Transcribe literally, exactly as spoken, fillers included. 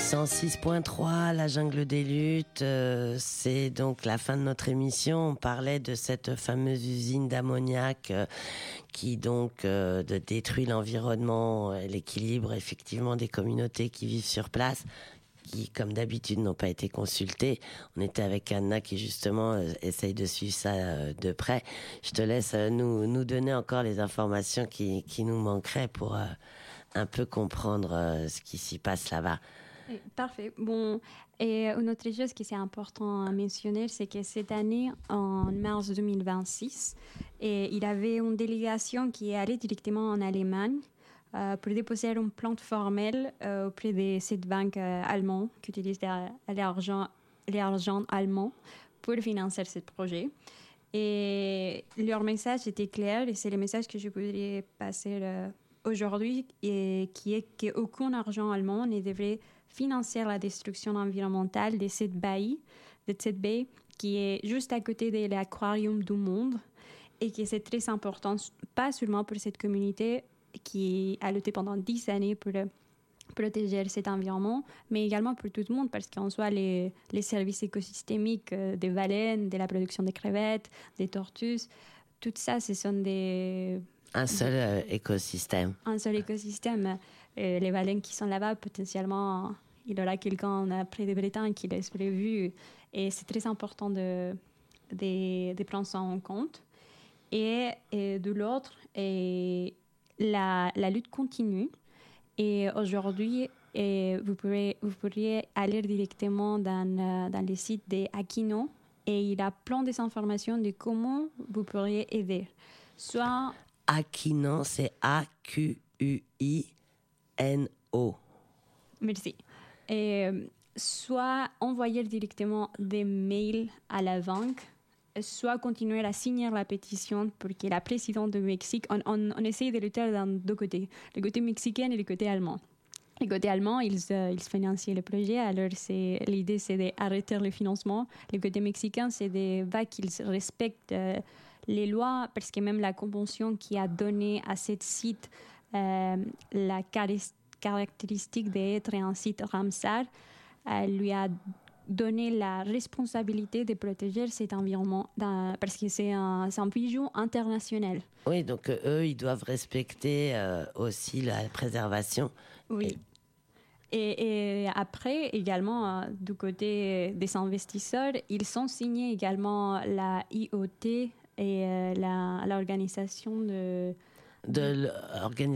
cent six point trois, la jungle des luttes, euh, c'est donc la fin de notre émission. On parlait de cette fameuse usine d'ammoniac euh, qui donc euh, de détruit l'environnement et l'équilibre effectivement des communautés qui vivent sur place, qui comme d'habitude n'ont pas été consultées. On était avec Anna qui justement euh, essaye de suivre ça euh, de près. Je te laisse euh, nous, nous donner encore les informations qui, qui nous manqueraient pour euh, un peu comprendre euh, ce qui s'y passe là-bas. Parfait. Bon, et une autre chose qui est important à mentionner, c'est que cette année, en mars deux mille vingt-six, et il y avait une délégation qui est allée directement en Allemagne euh, pour déposer une plainte formelle euh, auprès de cette banque euh, allemande qui utilise l'argent, l'argent allemand pour financer ce projet. Et leur message était clair, et c'est le message que je voudrais passer euh, aujourd'hui, et qui est qu'aucun argent allemand ne devrait financer la destruction environnementale de cette baie, de cette baie qui est juste à côté de l'aquarium du monde, et que c'est très important, pas seulement pour cette communauté qui a lutté pendant dix années pour le, protéger cet environnement, mais également pour tout le monde, parce qu'en soi, les, les services écosystémiques euh, des baleines, de la production des crevettes, des tortues, tout ça, ce sont des... Un seul euh, écosystème. Un seul écosystème. Euh, les baleines qui sont là-bas, potentiellement, il y aura quelqu'un près de Bretagne qui les aurait vues. Et c'est très important de, de, de prendre ça en compte. Et, et de l'autre, et la, la lutte continue. Et aujourd'hui, et vous, pourrez, vous pourriez aller directement dans, dans le site d'Aquino, et il y a plein d'informations de comment vous pourriez aider. Soit... Aquino, c'est A Q U I N O. Merci. Et, soit envoyer directement des mails à la banque, soit continuer à signer la pétition pour que la présidente du Mexique... On, on, on essaye de lutter dans deux côtés, le côté mexicain et le côté allemand. Le côté allemand, ils, euh, ils financent le projet, alors c'est, l'idée c'est d'arrêter le financement. Le côté mexicain, c'est de bah, qu'ils respectent euh, les lois, parce que même la convention qui a donné à ce site euh, la caractéristique d'être un site Ramsar euh, lui a donné la responsabilité de protéger cet environnement, parce que c'est un, c'est un bijou international. Oui, donc euh, eux, ils doivent respecter euh, aussi la préservation. Oui. Et, et, et après, également, euh, du côté des investisseurs, ils ont signé également la I O T et euh, la, l'organisation de... De l'organisation